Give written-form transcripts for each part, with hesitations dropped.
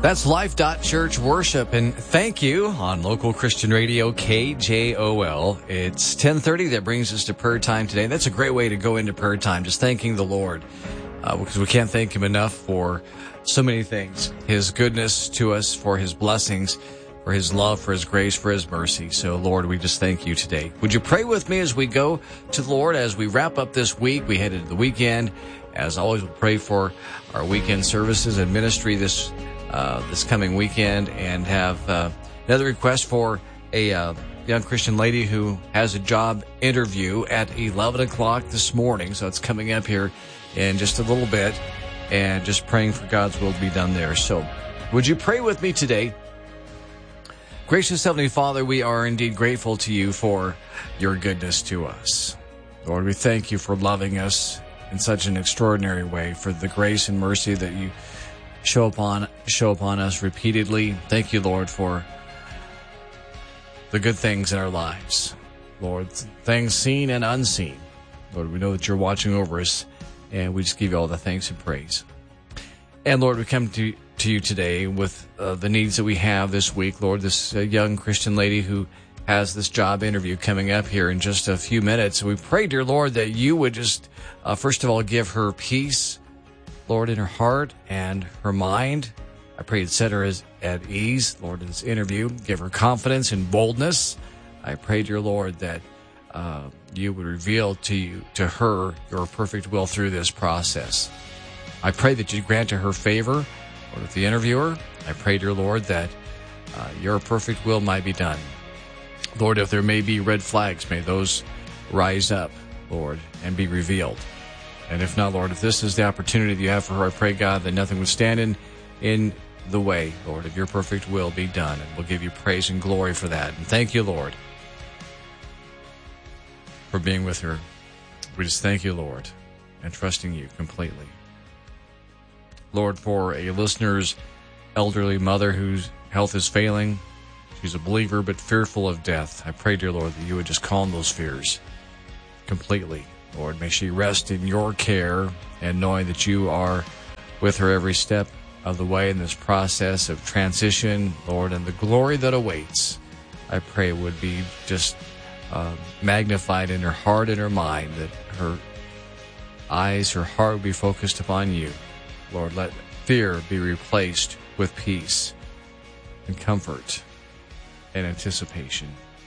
That's Life.Church Worship, and thank you on local Christian radio KJOL. It's 10:30. That brings us to prayer time today. That's a great way to go into prayer time, just thanking the Lord, because we can't thank Him enough for so many things. His goodness to us, for His blessings, for His love, for His grace, for His mercy. So, Lord, we just thank you today. Would you pray with me as we go to the Lord, as we wrap up this week? We head into the weekend. As always, we'll pray for our weekend services and ministry this coming weekend, and have another request for a young Christian lady who has a job interview at 11 o'clock this morning. So it's coming up here in just a little bit, and just praying for God's will to be done there. So would you pray with me today? Gracious Heavenly Father, we are indeed grateful to you for your goodness to us. Lord, we thank you for loving us in such an extraordinary way, for the grace and mercy that you show upon us repeatedly. Thank you, Lord, for the good things in our lives. Lord, things seen and unseen. Lord, we know that you're watching over us, and we just give you all the thanks and praise. And Lord, we come to you today with the needs that we have this week. Lord, this young Christian lady who has this job interview coming up here in just a few minutes. We pray, dear Lord, that you would just, first of all, give her peace, Lord, in her heart and her mind. I pray you'd set her at ease, Lord, in this interview. Give her confidence and boldness. I pray, dear Lord, that you would reveal to her your perfect will through this process. I pray that you'd grant to her favor, Lord, with the interviewer. I pray, dear Lord, that your perfect will might be done. Lord, if there may be red flags, may those rise up, Lord, and be revealed. And if not, Lord, if this is the opportunity that you have for her, I pray, God, that nothing would stand in the way, Lord, of your perfect will be done. And we'll give you praise and glory for that. And thank you, Lord, for being with her. We just thank you, Lord, and trusting you completely. Lord, for a listener's elderly mother whose health is failing, she's a believer but fearful of death. I pray, dear Lord, that you would just calm those fears completely. Lord, may she rest in your care, and knowing that you are with her every step of the way in this process of transition, Lord, and the glory that awaits, I pray would be just magnified in her heart and her mind, that her eyes, her heart would be focused upon you. Lord, let fear be replaced with peace and comfort and anticipation.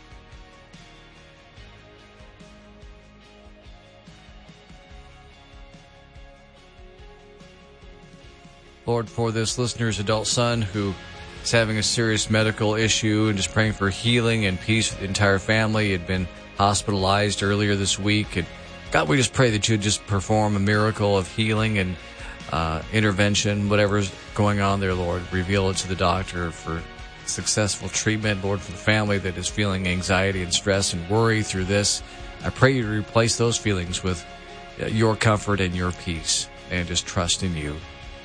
Lord, for this listener's adult son who is having a serious medical issue, and just praying for healing and peace for the entire family. He had been hospitalized earlier this week. And God, we just pray that you would just perform a miracle of healing and intervention, whatever's going on there, Lord. Reveal it to the doctor for successful treatment, Lord, for the family that is feeling anxiety and stress and worry through this. I pray you to replace those feelings with your comfort and your peace, and just trust in you.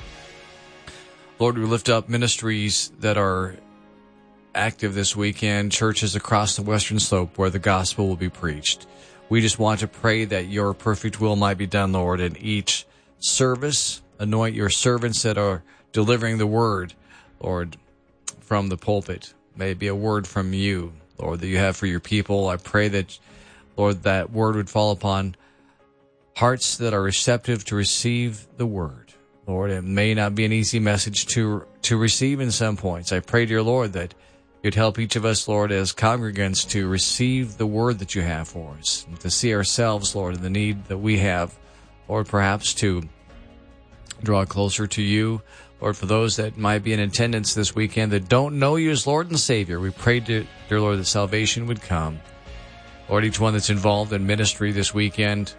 Lord, we lift up ministries that are active this weekend, churches across the Western Slope where the gospel will be preached. We just want to pray that your perfect will might be done, Lord, in each service. Anoint your servants that are delivering the word, Lord, from the pulpit. May it be a word from you, Lord, that you have for your people. I pray that, Lord, that word would fall upon hearts that are receptive to receive the word. Lord, it may not be an easy message to receive in some points. I pray, dear Lord, that you'd help each of us, Lord, as congregants to receive the word that you have for us, and to see ourselves, Lord, in the need that we have, Lord, perhaps to draw closer to you. Lord, for those that might be in attendance this weekend that don't know you as Lord and Savior, we pray, dear Lord, that salvation would come. Lord, each one that's involved in ministry this weekend,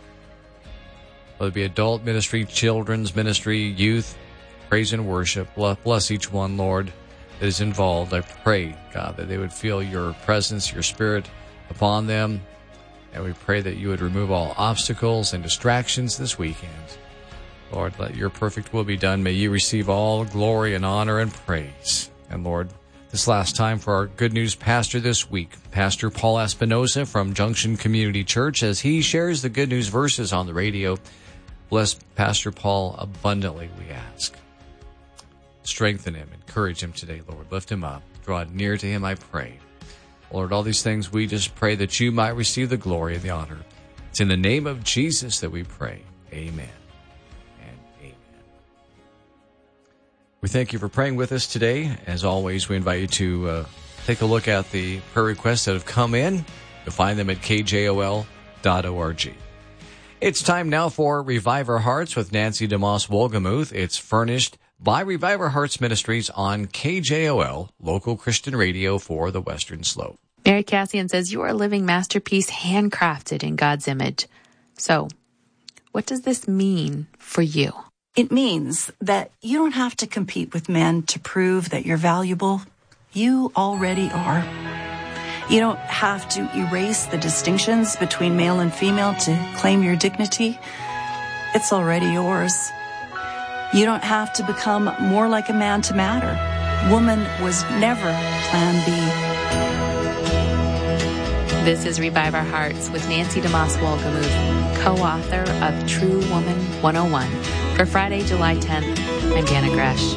whether it be adult ministry, children's ministry, youth, praise and worship, bless each one, Lord, that is involved. I pray, God, that they would feel your presence, your spirit upon them. And we pray that you would remove all obstacles and distractions this weekend. Lord, let your perfect will be done. May you receive all glory and honor and praise. And Lord, this last time for our Good News Pastor this week, Pastor Paul Espinosa from Junction Community Church, as he shares the Good News verses on the radio. Bless Pastor Paul abundantly, we ask. Strengthen him, encourage him today, Lord. Lift him up. Draw near to him, I pray. Lord, all these things we just pray that you might receive the glory and the honor. It's in the name of Jesus that we pray. Amen and amen. We thank you for praying with us today. As always, we invite you to take a look at the prayer requests that have come in. You'll find them at kjol.org. It's time now for Revive Our Hearts with Nancy DeMoss Wolgemuth. It's furnished by Revive Our Hearts Ministries on KJOL, local Christian radio for the Western Slope. Mary Cassian says, you are a living masterpiece handcrafted in God's image. So, what does this mean for you? It means that you don't have to compete with men to prove that you're valuable. You already are. You don't have to erase the distinctions between male and female to claim your dignity. It's already yours. You don't have to become more like a man to matter. Woman was never plan B. This is Revive Our Hearts with Nancy DeMoss Wolgemuth, co-author of True Woman 101. For Friday, July 10th, I'm Dana Gresh.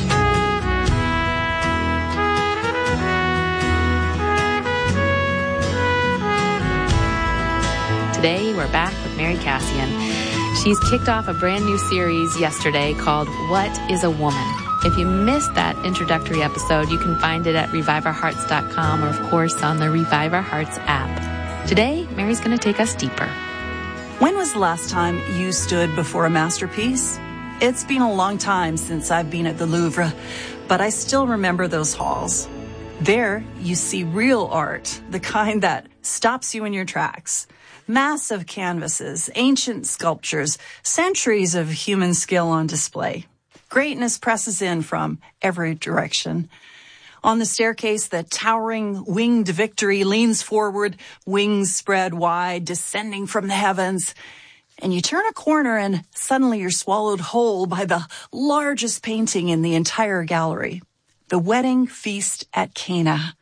Today, we're back with Mary Cassian. She's kicked off a brand new series yesterday called What is a Woman? If you missed that introductory episode, you can find it at reviveourhearts.com or, of course, on the Revive Our Hearts app. Today, Mary's going to take us deeper. When was the last time you stood before a masterpiece? It's been a long time since I've been at the Louvre, but I still remember those halls. There, you see real art, the kind that stops you in your tracks. Massive canvases, ancient sculptures, centuries of human skill on display. Greatness presses in from every direction. On the staircase, the towering winged victory leans forward, wings spread wide, descending from the heavens. And you turn a corner and suddenly you're swallowed whole by the largest painting in the entire gallery, the wedding feast at Cana.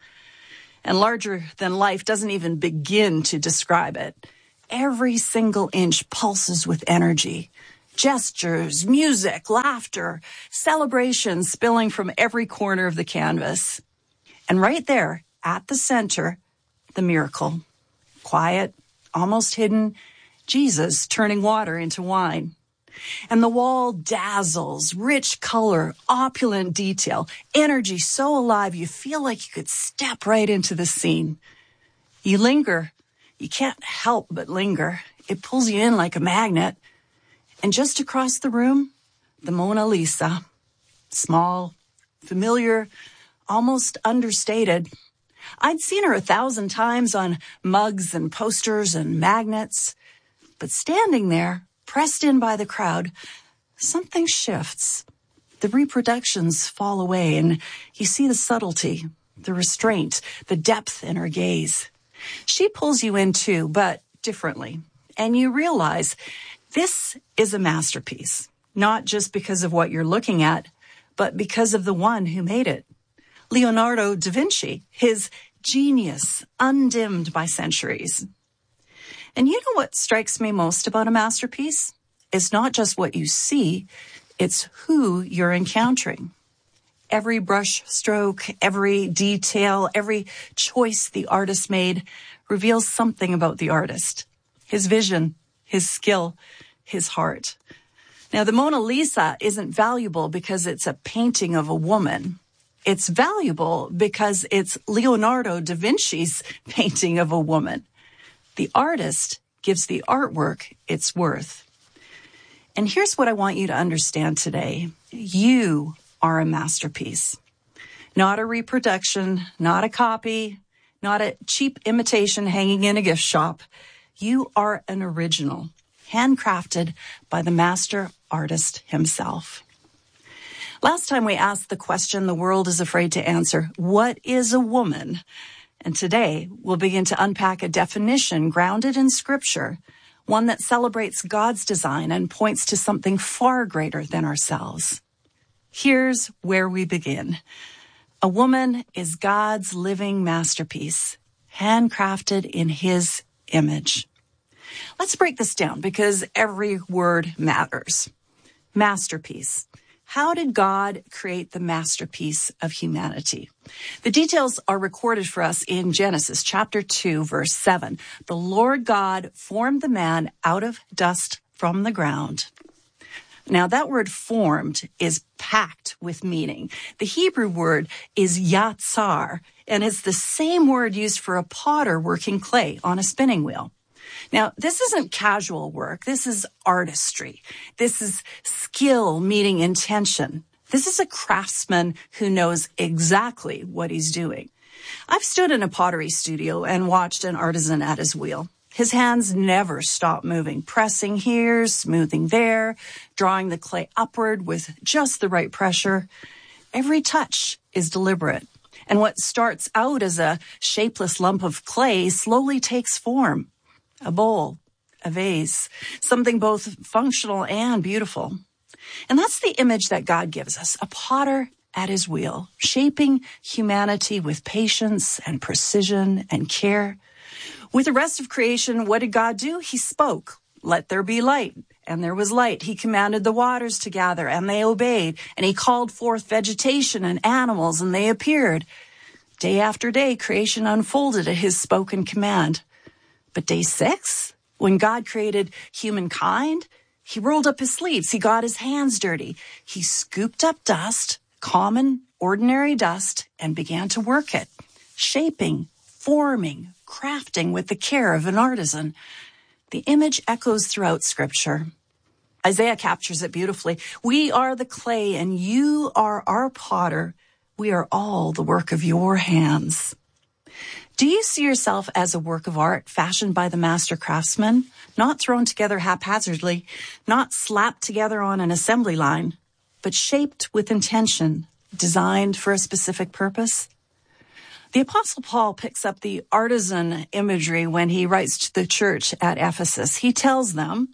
And larger than life doesn't even begin to describe it. Every single inch pulses with energy. Gestures, music, laughter, celebration spilling from every corner of the canvas. And right there, at the center, the miracle. Quiet, almost hidden, Jesus turning water into wine. And the wall dazzles, rich color, opulent detail, energy so alive you feel like you could step right into the scene. You linger. You can't help but linger. It pulls you in like a magnet. And just across the room, the Mona Lisa. Small, familiar, almost understated. I'd seen her 1,000 times on mugs and posters and magnets. But standing there, pressed in by the crowd, something shifts. The reproductions fall away, and you see the subtlety, the restraint, the depth in her gaze. She pulls you in too, but differently. And you realize this is a masterpiece, not just because of what you're looking at, but because of the one who made it. Leonardo da Vinci, his genius undimmed by centuries. And you know what strikes me most about a masterpiece? It's not just what you see, it's who you're encountering. Every brush stroke, every detail, every choice the artist made reveals something about the artist. His vision, his skill, his heart. Now, the Mona Lisa isn't valuable because it's a painting of a woman. It's valuable because it's Leonardo da Vinci's painting of a woman. The artist gives the artwork its worth. And here's what I want you to understand today. You are a masterpiece. Not a reproduction, not a copy, not a cheap imitation hanging in a gift shop. You are an original, handcrafted by the master artist himself. Last time we asked the question the world is afraid to answer, what is a woman? And today we'll begin to unpack a definition grounded in Scripture, one that celebrates God's design and points to something far greater than ourselves. Here's where we begin. A woman is God's living masterpiece, handcrafted in His image. Let's break this down because every word matters. Masterpiece. How did God create the masterpiece of humanity? The details are recorded for us in Genesis chapter 2, verse 7. The Lord God formed the man out of dust from the ground. Now, that word formed is packed with meaning. The Hebrew word is yatsar, and it's the same word used for a potter working clay on a spinning wheel. Now, this isn't casual work. This is artistry. This is skill meeting intention. This is a craftsman who knows exactly what he's doing. I've stood in a pottery studio and watched an artisan at his wheel. His hands never stop moving, pressing here, smoothing there, drawing the clay upward with just the right pressure. Every touch is deliberate. And what starts out as a shapeless lump of clay slowly takes form. A bowl, a vase, something both functional and beautiful. And that's the image that God gives us, a potter at his wheel, shaping humanity with patience and precision and care. With the rest of creation, what did God do? He spoke, "Let there be light." And there was light. He commanded the waters to gather, and they obeyed. And he called forth vegetation and animals, and they appeared. Day after day, creation unfolded at his spoken command. But day 6, when God created humankind, he rolled up his sleeves. He got his hands dirty. He scooped up dust, common, ordinary dust, and began to work it, shaping, forming, crafting with the care of an artisan. The image echoes throughout Scripture. Isaiah captures it beautifully. We are the clay, and you are our potter. We are all the work of your hands. Do you see yourself as a work of art fashioned by the master craftsman, not thrown together haphazardly, not slapped together on an assembly line, but shaped with intention, designed for a specific purpose? The Apostle Paul picks up the artisan imagery when he writes to the church at Ephesus. He tells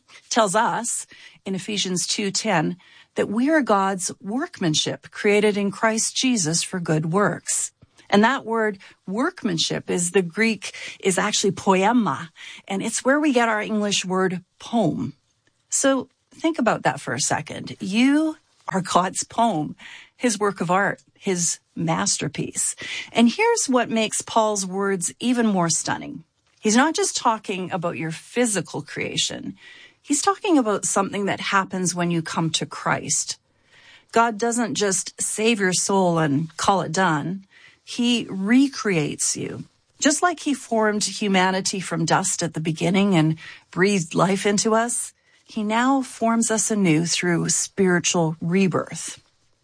us in Ephesians 2:10 that we are God's workmanship created in Christ Jesus for good works. And that word workmanship is the Greek is actually poema, and it's where we get our English word poem. So think about that for a second. You are God's poem, his work of art, his masterpiece. And here's what makes Paul's words even more stunning. He's not just talking about your physical creation. He's talking about something that happens when you come to Christ. God doesn't just save your soul and call it done. He recreates you. Just like he formed humanity from dust at the beginning and breathed life into us, he now forms us anew through spiritual rebirth.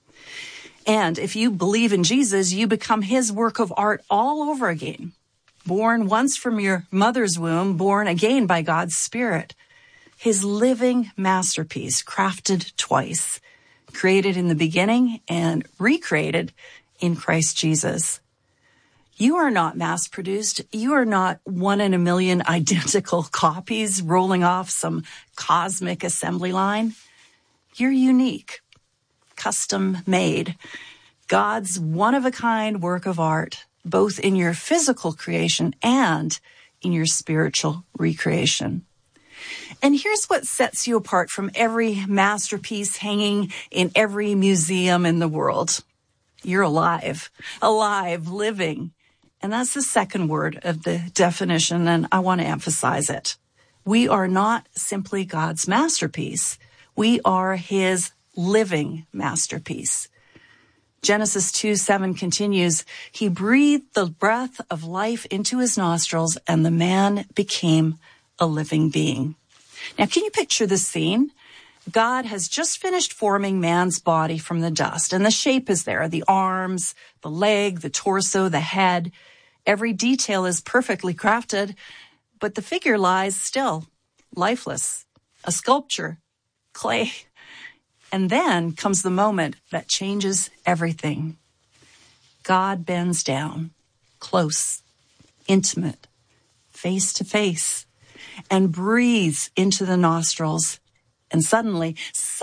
And if you believe in Jesus, you become his work of art all over again. Born once from your mother's womb, born again by God's Spirit. His living masterpiece, crafted twice, created in the beginning and recreated in Christ Jesus. You are not mass-produced. You are not 1 in a million identical copies rolling off some cosmic assembly line. You're unique, custom-made, God's one-of-a-kind work of art, both in your physical creation and in your spiritual recreation. And here's what sets you apart from every masterpiece hanging in every museum in the world. You're alive, living. And that's the second word of the definition, and I want to emphasize it. We are not simply God's masterpiece. We are his living masterpiece. Genesis 2:7 continues, he breathed the breath of life into his nostrils, and the man became a living being. Now, can you picture this scene? God has just finished forming man's body from the dust, and the shape is there, the arms, the leg, the torso, the head. Every detail is perfectly crafted, but the figure lies still, lifeless, a sculpture, clay. And then comes the moment that changes everything. God bends down, close, intimate, face to face, and breathes into the nostrils. And suddenly,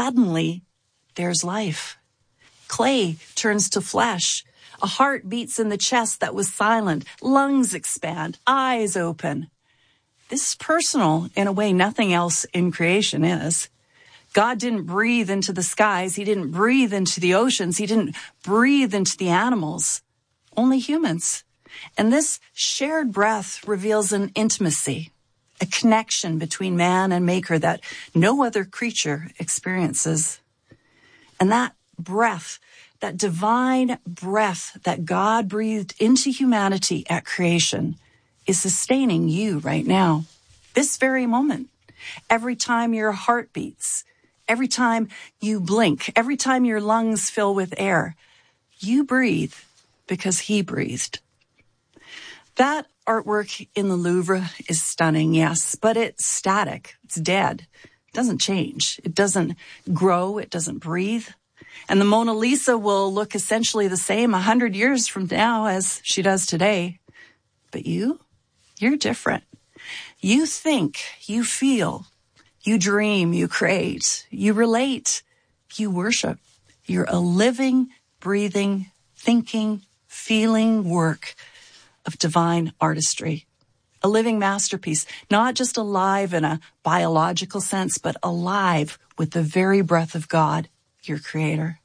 there's life. Clay turns to flesh. A heart beats in the chest that was silent. Lungs expand. Eyes open. This is personal in a way nothing else in creation is. God didn't breathe into the skies. He didn't breathe into the oceans. He didn't breathe into the animals. Only humans. And this shared breath reveals an intimacy, a connection between man and maker that no other creature experiences. And that breath, that divine breath that God breathed into humanity at creation, is sustaining you right now, this very moment. Every time your heart beats, every time you blink, every time your lungs fill with air, you breathe because he breathed. That artwork in the Louvre is stunning, yes, but it's static. It's dead. It doesn't change. It doesn't grow. It doesn't breathe. And the Mona Lisa will look essentially the same 100 years from now as she does today. But you're different. You think, you feel, you dream, you create, you relate, you worship. You're a living, breathing, thinking, feeling work of divine artistry. A living masterpiece, not just alive in a biological sense, but alive with the very breath of God, your creator.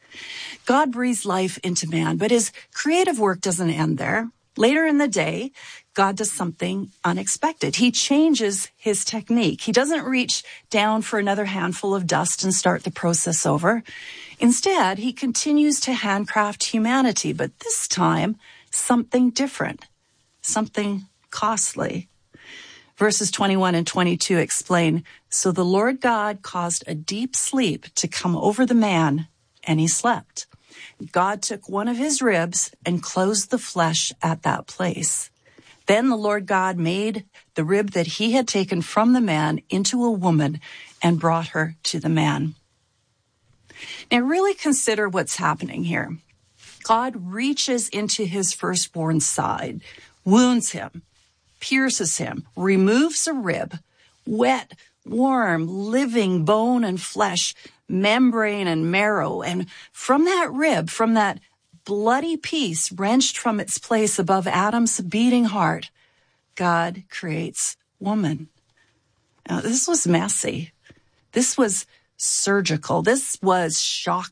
God breathes life into man, but his creative work doesn't end there. Later in the day, God does something unexpected. He changes his technique. He doesn't reach down for another handful of dust and start the process over. Instead, he continues to handcraft humanity, but this time, something different, something costly. Verses 21 and 22 explain, "So the Lord God caused a deep sleep to come over the man, and he slept. God took one of his ribs and closed the flesh at that place. Then the Lord God made the rib that he had taken from the man into a woman and brought her to the man." Now really consider what's happening here. God reaches into his firstborn's side, wounds him, pierces him, removes a rib, wet, warm, living bone and flesh, membrane and marrow. And from that rib, from that bloody piece wrenched from its place above Adam's beating heart, God creates woman. Now, this was messy. This was surgical. This was shocking.